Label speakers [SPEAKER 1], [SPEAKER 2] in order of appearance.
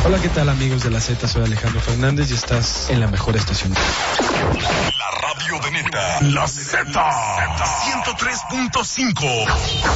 [SPEAKER 1] Hola, ¿qué tal amigos de la Z? Soy Alejandro Fernández y estás en la mejor estación.
[SPEAKER 2] La radio de neta, la Z, 103.5.